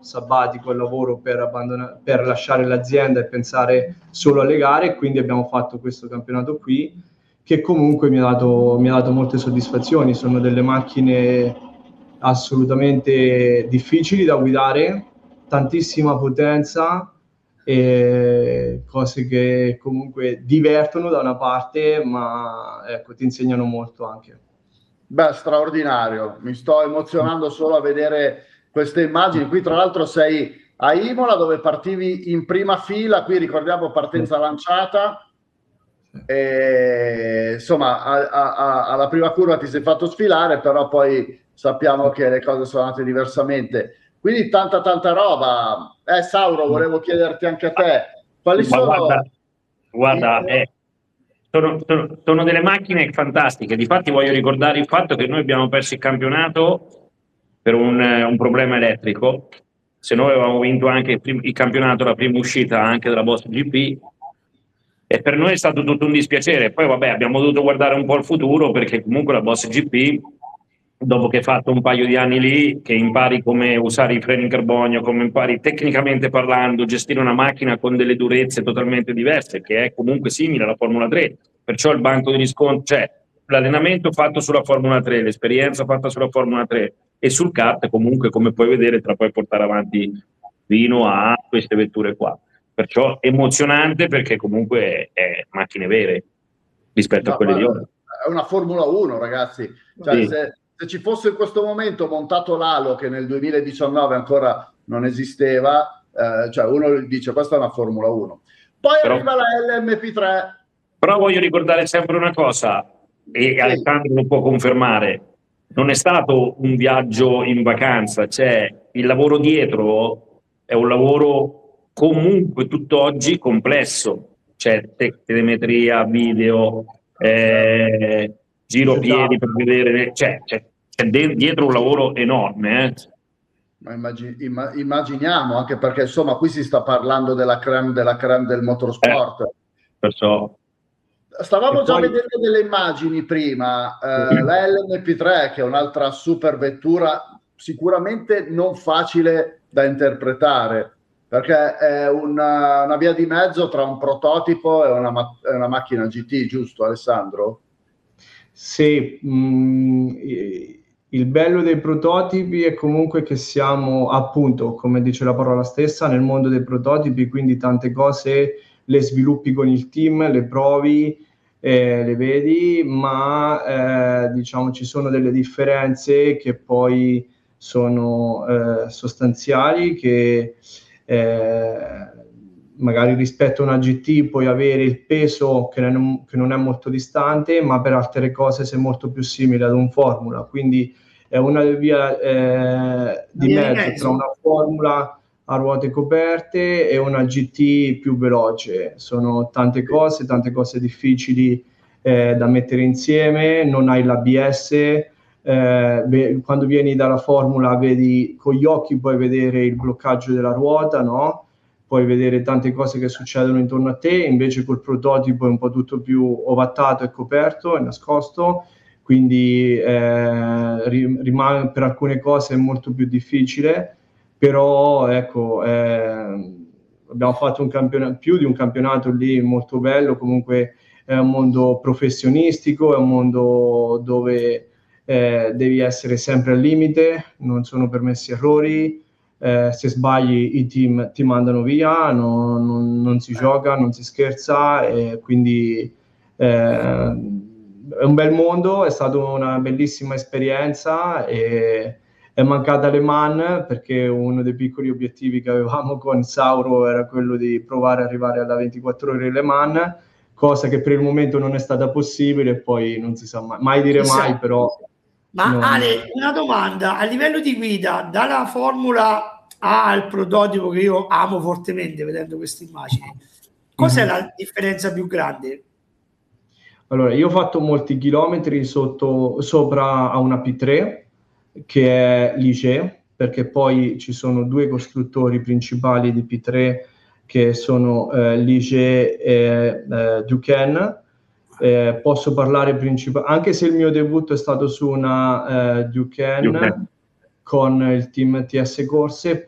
sabbatico al lavoro per lasciare l'azienda e pensare solo alle gare, quindi abbiamo fatto questo campionato qui, che comunque mi ha dato molte soddisfazioni. Sono delle macchine assolutamente difficili da guidare, tantissima potenza, e cose che comunque divertono da una parte, ma ecco, ti insegnano molto anche. Beh, straordinario, mi sto emozionando solo a vedere queste immagini. Qui tra l'altro sei a Imola, dove partivi in prima fila, qui ricordiamo partenza lanciata, e, insomma alla prima curva ti sei fatto sfilare, però poi sappiamo che le cose sono andate diversamente. Quindi tanta roba. Sauro, volevo chiederti anche a te, quali sono... Guarda, sono delle macchine fantastiche. Difatti voglio ricordare il fatto che noi abbiamo perso il campionato per un problema elettrico. Se noi avevamo vinto anche il campionato, la prima uscita anche della Boss GP, e per noi è stato tutto un dispiacere. Poi vabbè, abbiamo dovuto guardare un po' al futuro, perché comunque la Boss GP, dopo che hai fatto un paio di anni lì, che impari come usare i freni in carbonio, come impari tecnicamente parlando, gestire una macchina con delle durezze totalmente diverse, che è comunque simile alla Formula 3. Perciò il banco di riscontro, cioè l'allenamento fatto sulla Formula 3, l'esperienza fatta sulla Formula 3 e sul kart, comunque, come puoi vedere, te la puoi portare avanti fino a queste vetture qua. Perciò emozionante, perché comunque è macchine vere rispetto a quelle di ora. È una Formula 1, ragazzi. Cioè, sì. se ci fosse in questo momento montato l'Halo, che nel 2019 ancora non esisteva, cioè uno dice questa è una Formula 1. Poi arriva la LMP3. Però voglio ricordare sempre una cosa, e Alessandro lo può confermare: non è stato un viaggio in vacanza, cioè il lavoro dietro è un lavoro comunque tutt'oggi complesso, c'è telemetria, video, giro piedi per vedere, c'è dietro un lavoro enorme. Ma immaginiamo, anche perché insomma qui si sta parlando della crème del motorsport. Perciò stavamo già vedendo delle immagini prima, la LMP3, che è un'altra super vettura, sicuramente non facile da interpretare, perché è una via di mezzo tra un prototipo e una macchina GT, giusto Alessandro? Sì, il bello dei prototipi è comunque che siamo, appunto, come dice la parola stessa, nel mondo dei prototipi, quindi tante cose le sviluppi con il team, le provi, le vedi, ma diciamo ci sono delle differenze che poi sono sostanziali, che magari rispetto a una GT puoi avere il peso che non è molto distante, ma per altre cose sei molto più simile ad un Formula, quindi è una via di mezzo tra una Formula a ruote coperte e una GT più veloce. Sono tante cose difficili da mettere insieme, non hai l'ABS, quando vieni dalla Formula vedi con gli occhi, puoi vedere il bloccaggio della ruota, no? Puoi vedere tante cose che succedono intorno a te, invece col prototipo è un po' tutto più ovattato e coperto e nascosto, quindi rimane, per alcune cose è molto più difficile, però ecco, abbiamo fatto più di un campionato lì molto bello. Comunque è un mondo professionistico, è un mondo dove devi essere sempre al limite, non sono permessi errori. Se sbagli i team ti mandano via, non si gioca, non si scherza, e quindi è un bel mondo, è stata una bellissima esperienza, e è mancata Le Mans, perché uno dei piccoli obiettivi che avevamo con Sauro era quello di provare ad arrivare alla 24 ore di Le Mans, cosa che per il momento non è stata possibile, poi non si sa mai dire mai, però... Ma Ale, una domanda: a livello di guida, dalla Formula A al prototipo, che io amo fortemente vedendo queste immagini, cos'è la differenza più grande? Allora, io ho fatto molti chilometri sopra a una P3, che è Ligier, perché poi ci sono due costruttori principali di P3, che sono Ligier e Duquesne. Posso parlare anche se il mio debutto è stato su una Duquesne con il team TS Corse.